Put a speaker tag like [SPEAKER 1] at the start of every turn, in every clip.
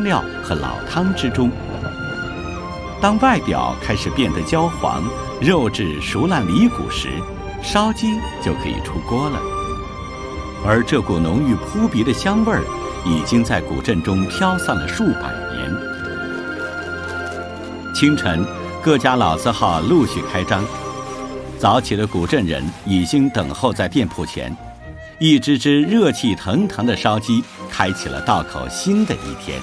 [SPEAKER 1] 料和老汤之中。当外表开始变得焦黄，肉质熟烂离骨时，烧鸡就可以出锅了。而这股浓郁扑鼻的香味儿，已经在古镇中飘散了数百年。清晨，各家老字号陆续开张，早起的古镇人已经等候在店铺前，一只只热气腾腾的烧鸡，开启了道口新的一天。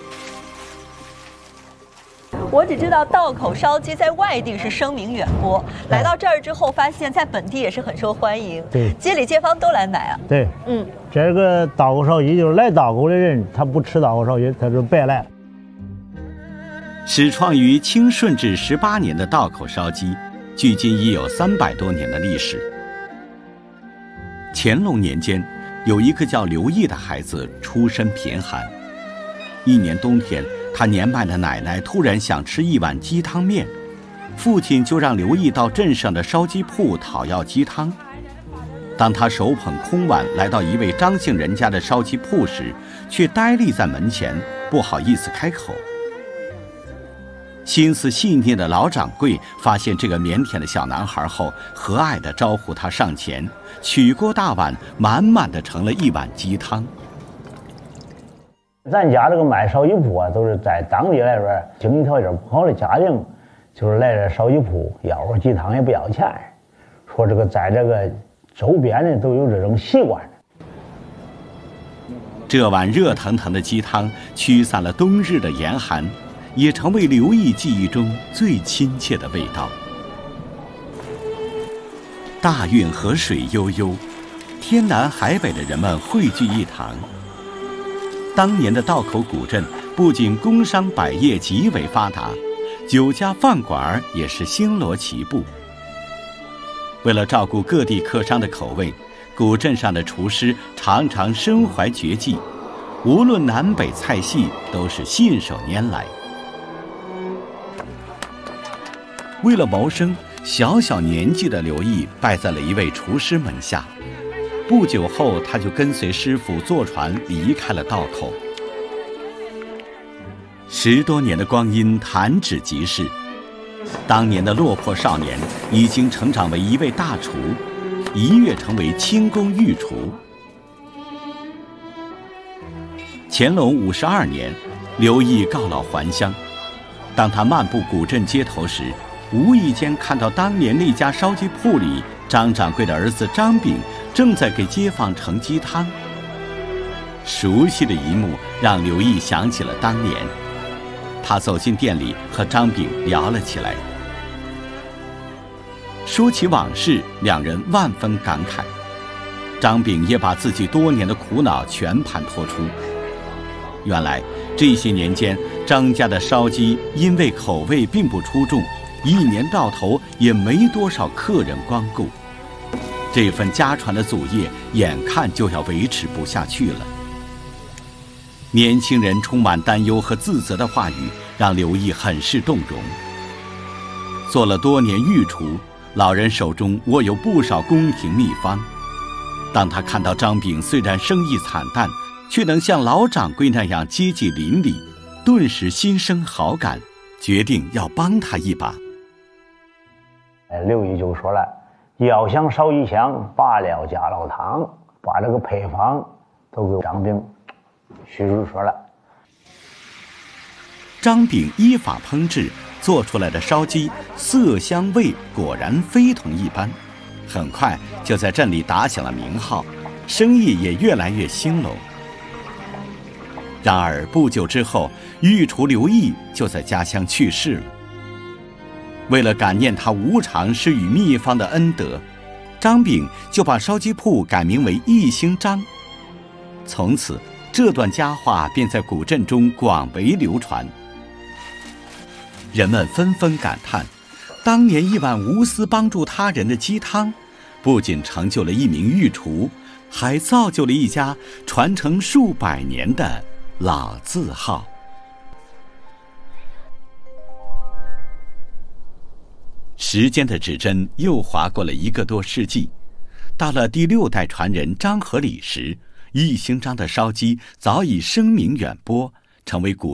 [SPEAKER 2] 我只知道道口烧鸡在外地是声名远播，来到这儿之后，发现在本地也是很受欢迎。
[SPEAKER 3] 对，
[SPEAKER 2] 街里街坊都来买啊。
[SPEAKER 3] 对，这个道口烧鸡就是来道口的人，他不吃道口烧鸡，他就白来了。
[SPEAKER 1] 始创于清顺治18年的道口烧鸡，距今已有300多年的历史。乾隆年间，有一个叫刘毅的孩子出身贫寒，一年冬天，他年迈的奶奶突然想吃一碗鸡汤面，父亲就让刘毅到镇上的烧鸡铺讨要鸡汤。当他手捧空碗来到一位张姓人家的烧鸡铺时，却呆立在门前，不好意思开口。心思细腻的老掌柜发现这个腼腆的小男孩后，和蔼地招呼他上前，取过大碗，满满的盛了一碗鸡汤。
[SPEAKER 3] 咱家这个卖烧鸡铺啊，都是在当地来说经济条件不好的家庭，就是来这烧鸡铺要碗鸡汤也不要钱，说这个在这个周边呢都有这种习惯。
[SPEAKER 1] 这碗热腾腾的鸡汤驱散了冬日的严寒，也成为刘毅记忆中最亲切的味道。大运河水悠悠，天南海北的人们汇聚一堂。当年的道口古镇不仅工商百业极为发达，酒家饭馆也是星罗棋布。为了照顾各地客商的口味，古镇上的厨师常常身怀绝技，无论南北菜系都是信手拈来。为了谋生，小小年纪的刘毅拜在了一位厨师门下。不久后，他就跟随师傅坐船离开了道口。10多年的光阴弹指即逝，当年的落魄少年已经成长为一位大厨，一跃成为清宫御厨。乾隆52年，刘毅告老还乡。当他漫步古镇街头时，无意间看到当年那家烧鸡铺里，张掌柜的儿子张炳正在给街坊盛鸡汤。熟悉的一幕让刘毅想起了当年，他走进店里和张炳聊了起来。说起往事，两人万分感慨。张炳也把自己多年的苦恼全盘托出。原来这些年间，张家的烧鸡因为口味并不出众，一年到头也没多少客人光顾。这份家传的祖业眼看就要维持不下去了。年轻人充满担忧和自责的话语让刘毅很是动容。做了多年御厨，老人手中握有不少宫廷秘方。当他看到张炳虽然生意惨淡，却能像老掌柜那样接济邻里，顿时心生好感，决定要帮他一把。
[SPEAKER 3] 刘毅就说了，要想烧鸡香，把料加老汤，把这个配方都给张炳叙述说了。
[SPEAKER 1] 张炳依法烹制，做出来的烧鸡色香味果然非同一般，很快就在镇里打响了名号，生意也越来越兴隆。然而不久之后，御厨刘毅就在家乡去世了。为了感念他无偿施予秘方的恩德，张炳就把烧鸡铺改名为一兴张。从此，这段佳话便在古镇中广为流传。人们纷纷感叹，当年一碗无私帮助他人的鸡汤，不仅成就了一名御厨，还造就了一家传承数百年的老字号。时间的指针又划过了1个多世纪，到了第6代传人张和礼时，一兴张的烧鸡早已声名远播，成为古